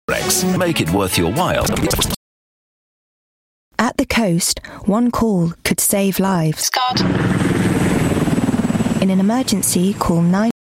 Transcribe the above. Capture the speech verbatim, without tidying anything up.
Make it worth your while. At the coast, one call could save lives. Scott. In an emergency, call nine